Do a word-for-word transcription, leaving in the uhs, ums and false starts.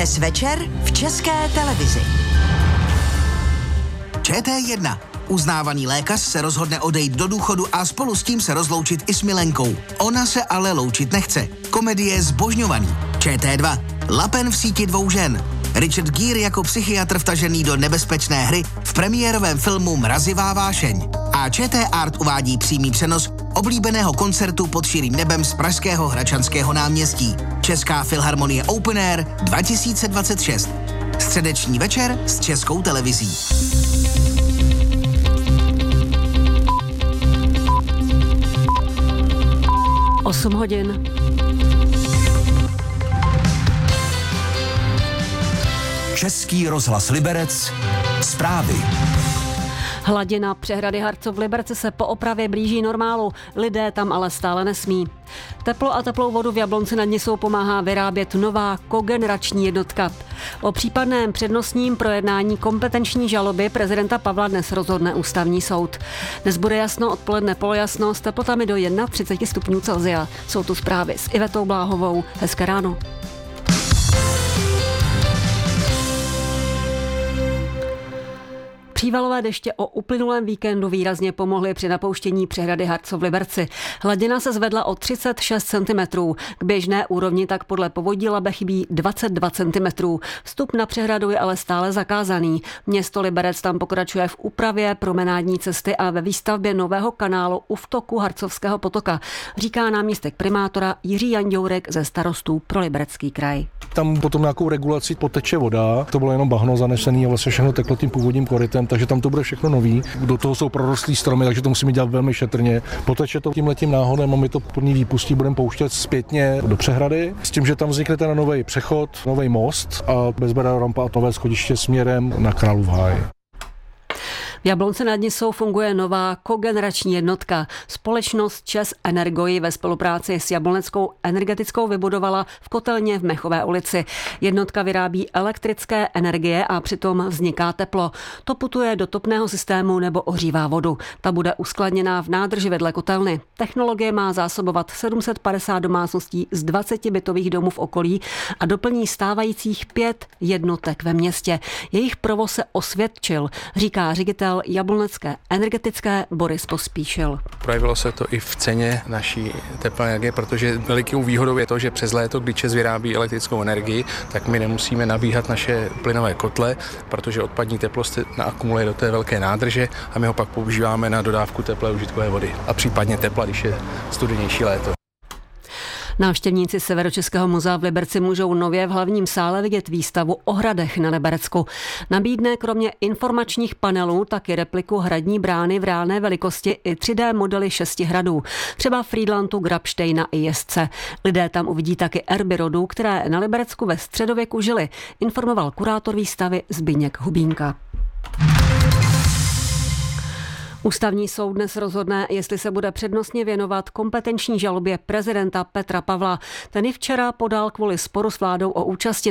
Dnes večer v České televizi. Č T jedna. Uznávaný lékař se rozhodne odejít do důchodu a spolu s tím se rozloučit i s milenkou. Ona se ale loučit nechce. Komedie Zbožňovaný. Č T dva. Lapen v síti dvou žen. Richard Gere jako psychiatr vtažený do nebezpečné hry v premiérovém filmu Mrazivá vášeň. A Č T Art uvádí přímý přenos oblíbeného koncertu pod širým nebem z pražského Hradčanského náměstí. Česká filharmonie Open Air dva tisíce dvacet šest. Středeční večer s Českou televizí. osm hodin. Český rozhlas Liberec. Zprávy. Hladina přehrady Harcov v Liberci se po opravě blíží normálu, lidé tam ale stále nesmí. Teplo a teplou vodu v Jablonci nad Nisou pomáhá vyrábět nová kogenerační jednotka. O případném přednostním projednání kompetenční žaloby prezidenta Pavla dnes rozhodne ústavní soud. Dnes bude jasno, odpoledne polojasno s teplotami do třicet jedna stupňů Celsia. Jsou tu zprávy s Ivetou Bláhovou. Hezké ráno. Přívalové deště o uplynulém víkendu výrazně pomohly při napouštění přehrady Harcov v Liberci. Hladina se zvedla o třicet šest centimetrů. K běžné úrovni tak podle Povodí Labe chybí dvacet dva centimetrů. Vstup na přehradu je ale stále zakázaný. Město Liberec tam pokračuje v úpravě promenádní cesty a ve výstavbě nového kanálu u vtoku Harcovského potoka, říká náměstek primátora Jiří Janďourek ze Starostů pro Liberecký kraj. Tam potom nějakou regulací poteče voda, to bylo jenom bahno zanesený a vlastně všechno teklo tím původním korytem, takže tam to bude všechno nový. Do toho jsou prorostlý stromy, takže to musíme dělat velmi šetrně. Poteče to tímhletím náhodem a my to první výpustí budeme pouštět zpětně do přehrady, s tím, že tam vznikne ten nový přechod, nový most a bezbřehá rampa a nové schodiště směrem na Králův háj. V Jablonci nad Nisou funguje nová kogenerační jednotka. Společnost ČEZ Energoji ve spolupráci s Jabloneckou energetickou vybudovala v kotelně v Mechové ulici. Jednotka vyrábí elektrické energie a přitom vzniká teplo. To putuje do topného systému nebo ohřívá vodu. Ta bude uskladněná v nádrži vedle kotelny. Technologie má zásobovat sedm set padesát domácností z dvaceti bytových domů v okolí a doplní stávajících pět jednotek ve městě. Jejich provoz se osvědčil, říká ředitel Jablonecké energetické Boris Pospíšil. Projevilo se to i v ceně naší teplné energie, protože velikou výhodou je to, že přes léto, kdy ČEZ vyrábí elektrickou energii, tak my nemusíme nabíhat naše plynové kotle, protože odpadní teplo se naakumuluje do té velké nádrže a my ho pak používáme na dodávku teplé užitkové vody a případně tepla, když je studenější léto. Návštěvníci Severočeského muzea v Liberci můžou nově v hlavním sále vidět výstavu o hradech na Liberecku. Nabídne kromě informačních panelů taky repliku hradní brány v reálné velikosti i tři dé modely šesti hradů. Třeba Frýdlantu, Grabštejna i Jezdce. Lidé tam uvidí taky erby rodů, které na Liberecku ve středověku žily, informoval kurátor výstavy Zbyněk Hubínka. Ústavní soud dnes rozhodne, jestli se bude přednostně věnovat kompetenční žalobě prezidenta Petra Pavla. Ten ji včera podal kvůli sporu s vládou o účasti